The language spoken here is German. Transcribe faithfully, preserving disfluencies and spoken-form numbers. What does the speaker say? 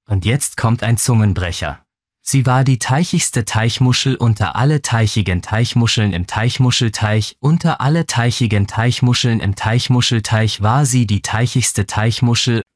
Und jetzt kommt ein Zungenbrecher. Sie war die teichigste Teichmuschel unter alle teichigen Teichmuscheln im Teichmuschelteich. Unter alle teichigen Teichmuscheln im Teichmuschelteich war sie die teichigste Teichmuschel.